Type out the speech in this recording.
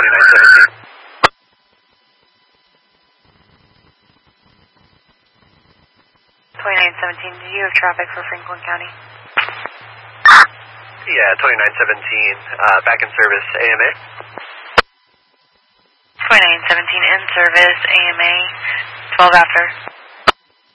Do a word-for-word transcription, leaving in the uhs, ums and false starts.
twenty-nine seventeen. twenty-nine seventeen, do you have traffic for Franklin County? Yeah, twenty-nine seventeen, uh, back in service, A M A. twenty-nine seventeen in service, A M A, twelve after.